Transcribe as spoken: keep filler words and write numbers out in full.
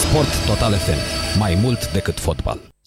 Sport Total F M. Mai mult decât fotbal.